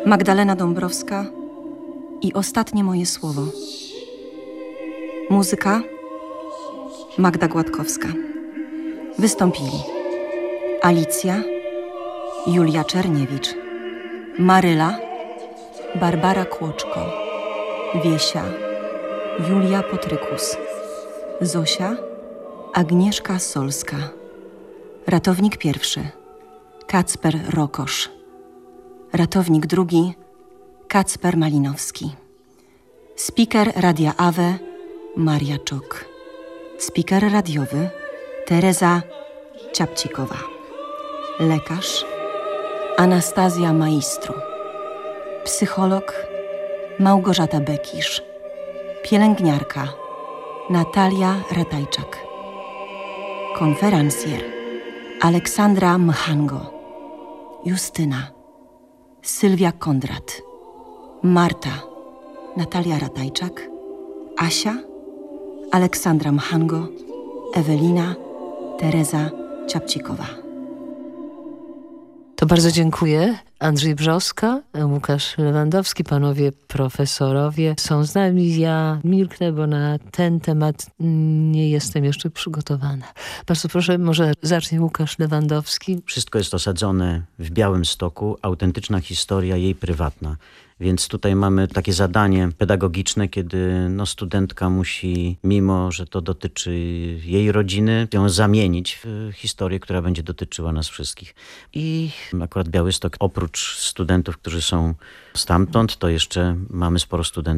Magdalena Dąbrowska i Ostatnie moje słowo. Muzyka Magda Gładkowska. Wystąpili Alicja, Julia Czerniewicz, Maryla, Barbara Kłoczko, Wiesia, Julia Potrykus, Zosia, Agnieszka Solska, ratownik pierwszy Kacper Rokosz, ratownik drugi Kacper Malinowski, speaker Radia Awe Maria Czok, speaker radiowy Teresa Ciapcikowa, lekarz Anastazja Maistru, psycholog Małgorzata Bekisz, pielęgniarka Natalia Ratajczak, konferencjer Aleksandra Mchango, Justyna Sylwia Kondrat, Marta Natalia Ratajczak, Asia Aleksandra Mchango, Ewelina Teresa Ciapcikowa. To bardzo dziękuję. Andrzej Brzoska, Łukasz Lewandowski, panowie profesorowie są z nami. Ja milknę, bo na ten temat nie jestem jeszcze przygotowana. Bardzo proszę, może zacznie Łukasz Lewandowski. Wszystko jest osadzone w Białymstoku, autentyczna historia, jej prywatna. Więc tutaj mamy takie zadanie pedagogiczne, kiedy studentka musi, mimo że to dotyczy jej rodziny, ją zamienić w historię, która będzie dotyczyła nas wszystkich. I akurat Białystok, oprócz studentów, którzy są stamtąd, to jeszcze mamy sporo studentów